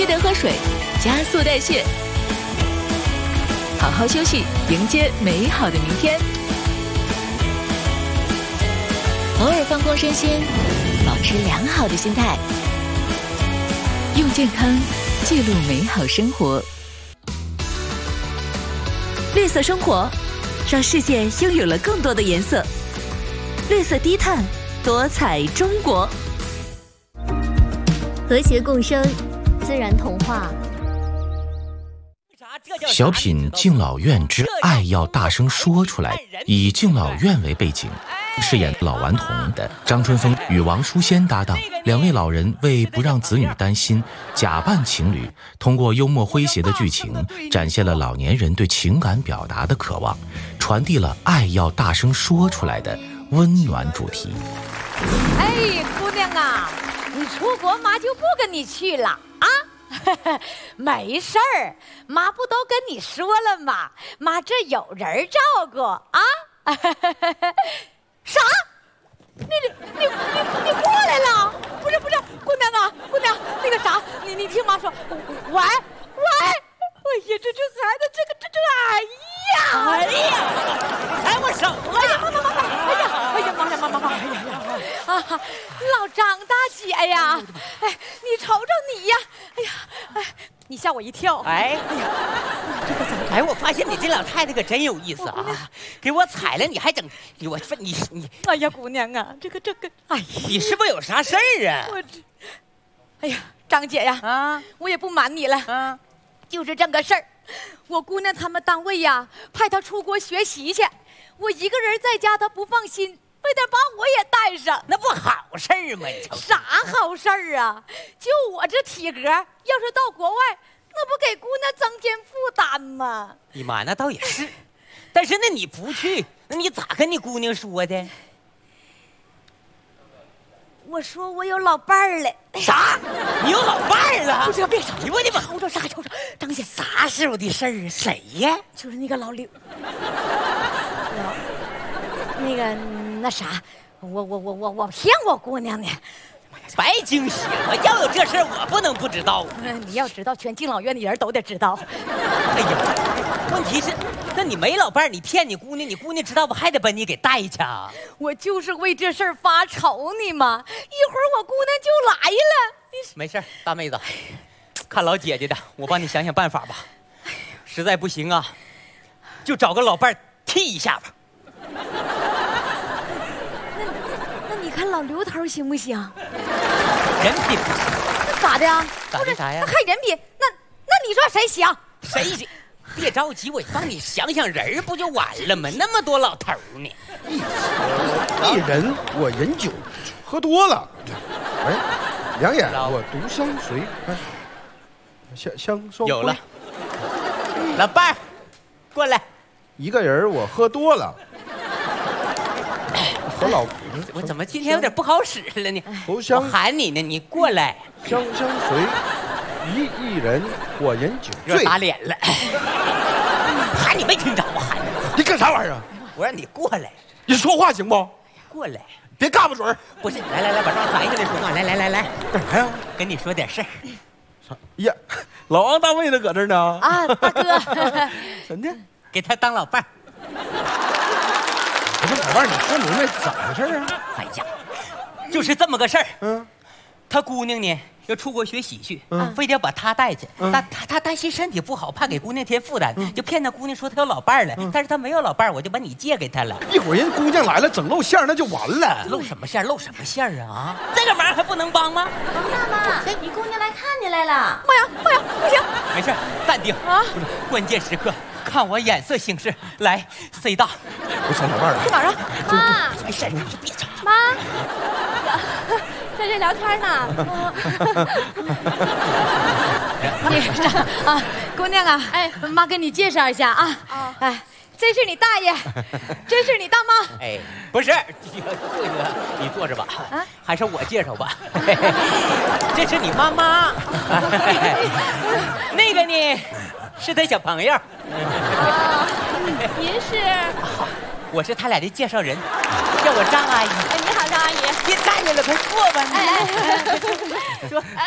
得喝水，加速代谢，好好休息，迎接美好的明天。偶尔放空身心，保持良好的心态，用健康记录美好生活。绿色生活，让世界拥有了更多的颜色。绿色低碳，多彩中国。 和谐共生，自然童话。 小品《敬老院之爱要大声说出来》，以敬老院为背景，饰演老顽童的张春风与王淑仙搭档，两位老人为不让子女担心，假扮情侣，通过幽默诙谐的剧情，展现了老年人对情感表达的渴望，传递了爱要大声说出来的温暖主题。 哎，姑娘啊，你出国妈就不跟你去了啊？没事儿，妈不都跟你说了吗？妈这有人照顾啊。啥？你过来了？不是，姑娘啊，姑娘，那个啥，你听妈说，喂，哎呀，这孩子，哎呀， 踩我手了！ 妈，啊，老张大姐呀，哎，你瞅瞅你呀，哎，你吓我一跳。 哎，哎，我发现你这老太太可真有意思啊！给我踩了，你还整给我分你。 哎呀，姑娘啊，这个，哎呀， 你是不是有啥事儿啊？ 哎呀，张姐呀， 啊， 我也不瞒你了， 啊， 就是这个事儿。我姑娘他们单位呀，派她出国学习去，我一个人在家她不放心，非得把我也带上。 那不好事儿吗？你瞅啥好事儿啊？就我这体格，要是到国外，那不给姑娘增添负担吗？ 你妈那倒也是，但是那你不去，那你咋跟你姑娘说的？ 我说我有老伴儿了。 啥？你有老伴儿了？ 不是，别吵！ 你我的妈！ 瞅瞅，张姐， 啥时候的事儿啊？谁呀？ 就是那个老刘。那啥，我骗我姑娘呢。 白惊喜了！要有这事儿，我不能不知道。 你要知道，全敬老院的人都得知道。 哎呀，问题是，那你没老伴儿，你骗你姑娘，你姑娘知道不还得把你给带去啊？ 我就是为这事儿发愁呢嘛。一会儿我姑娘就来了。 没事，大妹子，看老姐姐的，我帮你想想办法吧。实在不行啊，就找个老伴儿替一下吧。 那你看老刘头行不行？ 人品不行， 那咋的呀？ 咋的啥呀？ 那看人品，那你说谁行？ 谁行？别着急，我帮你想想人不就完了吗？那么多老头呢。 一人我饮酒，喝多了。哎，两眼我独相随。哎，相双有了，老伴儿，过来。 一个人我喝多了。和老我怎么今天有点不好使了呢？ 头相我喊你呢，你过来。 相随，一人我饮酒醉。打脸了。喊你没听着？我喊你。 你干啥玩意儿？ 我让你过来。 你说话行不？ 过来。 别嘎巴嘴儿。 不是，来，把这抬起来说话。来。 干啥呀？ 跟你说点事儿。 呀，老王大妹子搁这儿呢。 啊，大哥。 怎的？ 给他当老伴儿。 不是老伴儿，你说明白咋回事啊？ 哎呀，就是这么个事儿。 嗯， 他姑娘呢要出国学习去，非得要把他带去。他担心身体不好，怕给姑娘添负担，就骗他姑娘说他有老伴儿了。但是他没有老伴儿，我就把你借给他了。 一会儿人姑娘来了，整露馅那就完了。 露什么馅啊？这个忙还不能帮吗？ 王大妈，你姑娘来看你来了。 妈呀，不行！ 没事，淡定啊！关键时刻看我眼色行事，来 C 大。 我想老伴儿了。 去哪儿啊？ 妈， 没事，别吵。 妈，在这聊天呢。 姑娘啊，哎，妈给你介绍一下啊。哎，这是你大爷，这是你大妈。 哎，不是，这个你坐着吧。还是我介绍吧。这是你妈妈。那个呢，是他小朋友。 您是？ 我是他俩的介绍人，叫我张阿姨。 哎，你好，张阿姨。 别站着了，快坐吧。 哎， 说。